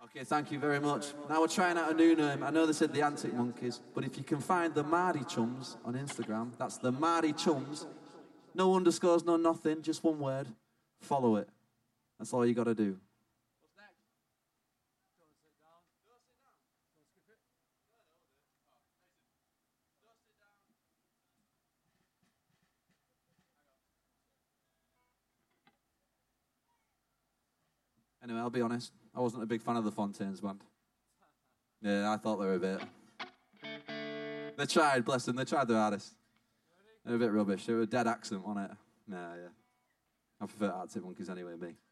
Okay, thank you very much. Now we're trying out a new name. I know they said the Antic Monkeys, but if you can find the Mardy Chums on Instagram, that's the Mardy Chums. No underscores, no nothing, just one word. Follow it. That's all you got to do. What's next? Don't sit down. Don't sit down. Don't skip it. Don't sit down. Anyway, I'll be honest. I wasn't a big fan of the Fontaines band. Yeah, I thought they were a bit... They tried, bless them. They tried their hardest. They were a bit rubbish. They were a dead accent on it. Nah, yeah. I prefer Arctic Monkeys anyway, me.